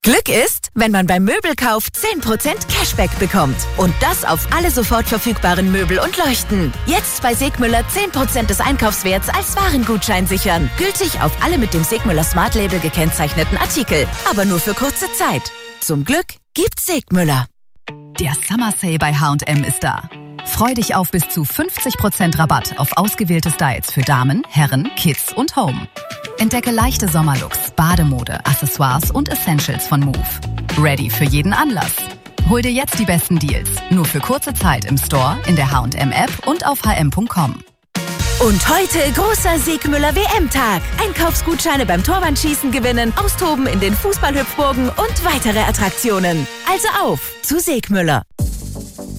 Glück ist, wenn man beim Möbelkauf 10% Cashback bekommt. Und das auf alle sofort verfügbaren Möbel und Leuchten. Jetzt bei Segmüller 10% des Einkaufswerts als Warengutschein sichern. Gültig auf alle mit dem Segmüller Smart Label gekennzeichneten Artikel. Aber nur für kurze Zeit. Zum Glück gibt's Segmüller. Der Summer Sale bei H&M ist da. Freu dich auf bis zu 50% Rabatt auf ausgewählte Styles für Damen, Herren, Kids und Home. Entdecke leichte Sommerlooks, Bademode, Accessoires und Essentials von Move. Ready für jeden Anlass. Hol dir jetzt die besten Deals. Nur für kurze Zeit im Store, in der H&M-App und auf hm.com. Und heute großer Segmüller WM-Tag. Einkaufsgutscheine beim Torwandschießen gewinnen, austoben in den Fußballhüpfburgen und weitere Attraktionen. Also auf zu Segmüller.